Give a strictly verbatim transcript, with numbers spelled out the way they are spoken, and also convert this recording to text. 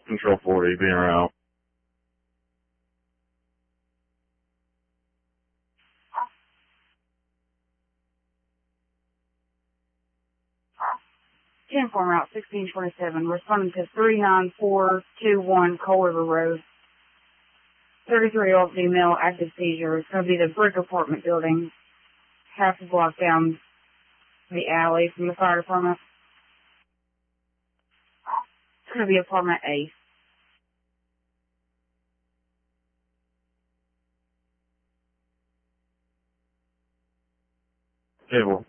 Control forty, being around. ten four Route sixteen twenty-seven, responding to three nine four two one Coal River Road. thirty-three-year-old female, active seizure. It's going to be the brick apartment building, half a block down the alley from the fire department. It's going to be apartment A. Cable.